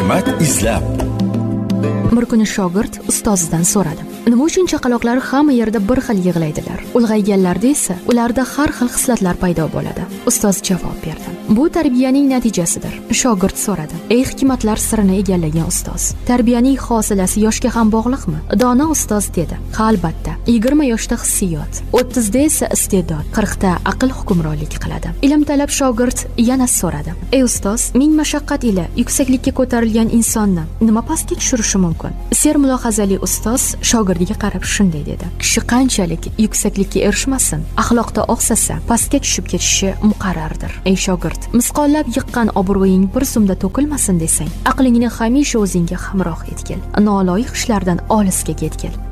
hikmat izlab. Bir kuni shogird ustozidan so'radi: nima uchun chaqaloqlar hamma yerda bir xil yig'laydilar, ulg'ayganlarda esa ularda har xil hislatlar paydo bo'ladi? Ustoz javob berdi: bu tarbiyaning natijasidir. Shogird so'radi: ey hikmatlar sirini egallagan ustoz, tarbiyaning hosilasi yoshga ham bog'liqmi? Dono ustoz dedi: ha, albatta. 20 yoshda hissiyot, 30 da esa iste'dod, 40 da aql hukmronlik qiladi. Ilm talab shogird yana so'radi: ey ustoz, ming mashaqqat ila yuksaklikka ko'tarilgan insonni nima pastga tushirishi mumkin? Sermulohazali ustoz shogirdiga qarab shunday dedi: kishi qanchalik yuksaklikka erishmasin, axloqda oqsasa pastga tushib ketishi muqarrardir. Ey shogird, misqollab yiqqan obro'ying bir zumda to'kilmasin desang, aqlingni hamisha o'zingga hamroh etgil, noloyiq ishlardan olisga ketgil.